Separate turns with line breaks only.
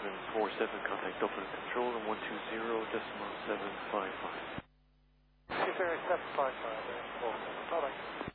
4747, contact Dublin Control and 120.755.
20755, bye bye.